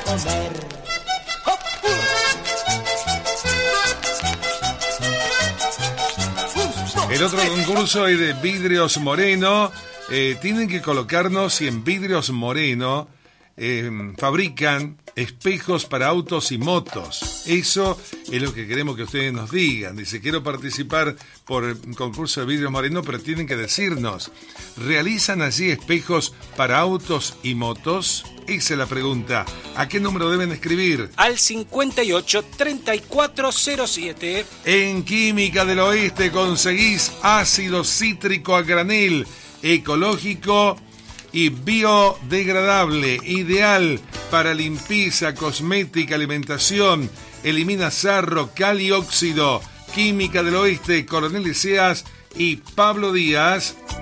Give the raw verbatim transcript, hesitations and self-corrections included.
comer. El otro concurso es de Vidrios Moreno. Eh, tienen que colocarnos si en Vidrios Moreno eh, fabrican espejos para autos y motos. Eso es lo que queremos que ustedes nos digan. Dice, quiero participar por el concurso de Vidrios Moreno, pero tienen que decirnos, ¿realizan allí espejos para autos y motos? Esa es la pregunta. ¿A qué número deben escribir? Al cincuenta y ocho, treinta y cuatro cero siete. En Química del Oeste conseguís ácido cítrico a granel, ecológico y biodegradable, ideal para limpieza, cosmética, alimentación, elimina sarro, cal y óxido. Química del Oeste, Coronel Liceas y Pablo Díaz.